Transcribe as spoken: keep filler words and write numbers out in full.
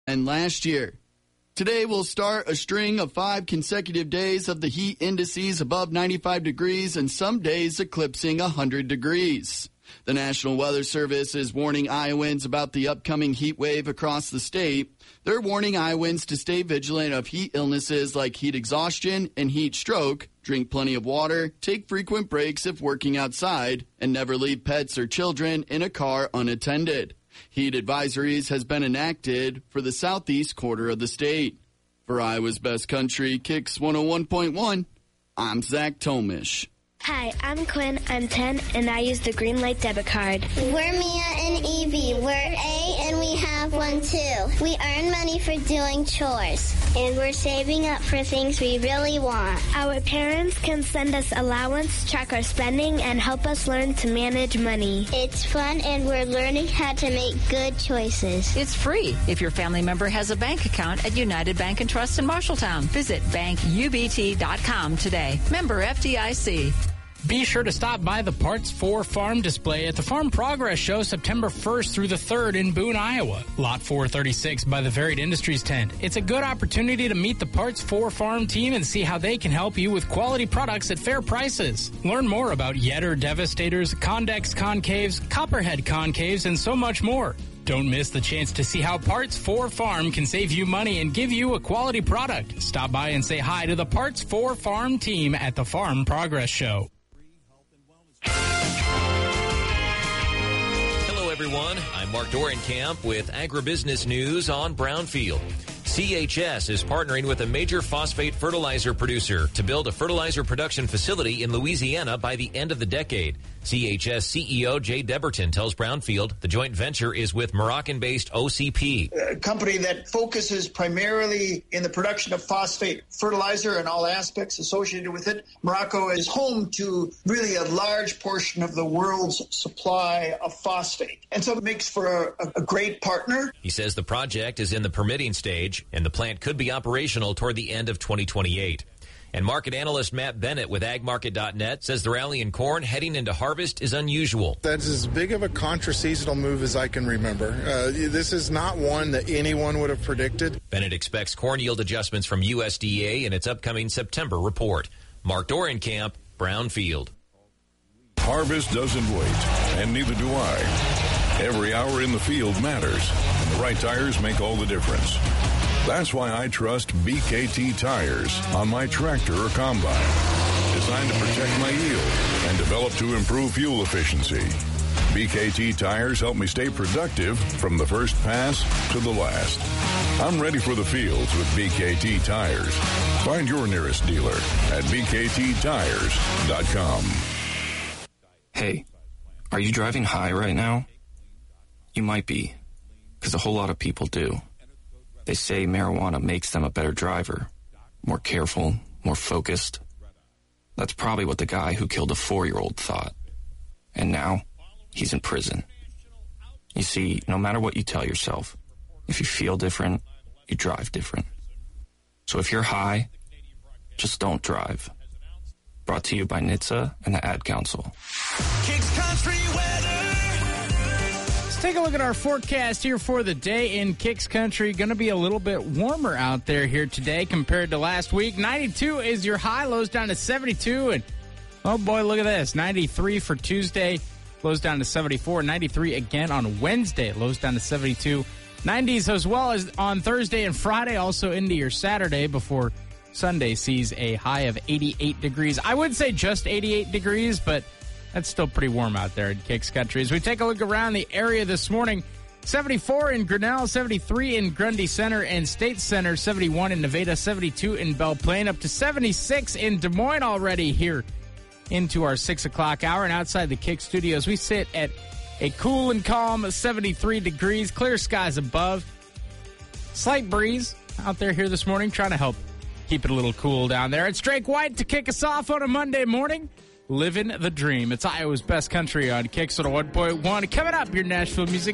and last year. Today will start a string of five consecutive days of the heat indices above ninety-five degrees and some days eclipsing one hundred degrees. The National Weather Service is warning Iowans about the upcoming heat wave across the state. They're warning Iowans to stay vigilant of heat illnesses like heat exhaustion and heat stroke, drink plenty of water, take frequent breaks if working outside, and never leave pets or children in a car unattended. Heat advisories has been enacted for the southeast quarter of the state. For Iowa's Best Country, Kicks one oh one point one, I'm Zach Tomish. Hi, I'm Quinn. I'm ten, and I use the Green Light debit card. We're Mia and Evie. We're A, and we have one, too. We earn money for doing chores, and we're saving up for things we really want. Our parents can send us allowance, track our spending, and help us learn to manage money. It's fun, and we're learning how to make good choices. It's free if your family member has a bank account at United Bank and Trust in Marshalltown. Visit bank u b t dot com today. Member F D I C. Be sure to stop by the Parts four Farm display at the Farm Progress Show September first through the third in Boone, Iowa. Lot four thirty-six by the Varied Industries tent. It's a good opportunity to meet the Parts four Farm team and see how they can help you with quality products at fair prices. Learn more about Yetter Devastators, Condex Concaves, Copperhead Concaves, and so much more. Don't miss the chance to see how Parts four Farm can save you money and give you a quality product. Stop by and say hi to the Parts four Farm team at the Farm Progress Show. Hello, everyone. I'm Mark Dorenkamp with Agribusiness News on Brownfield. C H S is partnering with a major phosphate fertilizer producer to build a fertilizer production facility in Louisiana by the end of the decade. C H S C E O Jay Deberton tells Brownfield the joint venture is with Moroccan-based O C P. A company that focuses primarily in the production of phosphate fertilizer and all aspects associated with it. Morocco is home to really a large portion of the world's supply of phosphate. And so it makes for a, a great partner. He says the project is in the permitting stage and the plant could be operational toward the end of twenty twenty-eight. And market analyst Matt Bennett with ag market dot net says the rally in corn heading into harvest is unusual. That's as big of a contra-seasonal move as I can remember. Uh, this is not one that anyone would have predicted. Bennett expects corn yield adjustments from U S D A in its upcoming September report. Mark Dorenkamp, Brownfield. Harvest doesn't wait, and neither do I. Every hour in the field matters, and the right tires make all the difference. That's why I trust B K T tires on my tractor or combine. Designed to protect my yield and developed to improve fuel efficiency. B K T tires help me stay productive from the first pass to the last. I'm ready for the fields with B K T tires. Find your nearest dealer at b k t tires dot com. Hey, are you driving high right now? You might be, because a whole lot of people do. They say marijuana makes them a better driver, more careful, more focused. That's probably what the guy who killed a four-year-old thought. And now, he's in prison. You see, no matter what you tell yourself, if you feel different, you drive different. So if you're high, just don't drive. Brought to you by N H T S A and the Ad Council. Kicks Country weather. Let's take a look at our forecast here for the day in Kicks Country. Going to be a little bit warmer out there here today compared to last week. ninety-two is your high, lows down to seventy-two. And, oh boy, look at this. ninety-three for Tuesday, lows down to seventy-four. ninety-three again on Wednesday, lows down to seventy-two. nineties as well as on Thursday and Friday, also into your Saturday before Sunday sees a high of eighty-eight degrees. I would say just eighty-eight degrees, but that's still pretty warm out there in Kicks Country. As we take a look around the area this morning, seventy-four in Grinnell, seventy-three in Grundy Center and State Center, seventy-one in Nevada, seventy-two in Belle Plaine, up to seventy-six in Des Moines already here into our six o'clock hour. And outside the Kick Studios, we sit at a cool and calm seventy-three degrees, clear skies above. Slight breeze out there here this morning, trying to help keep it a little cool down there. It's Drake White to kick us off on a Monday morning. Living the dream. It's Iowa's Best Country on Kicks one oh one point one. Coming up, your Nashville music.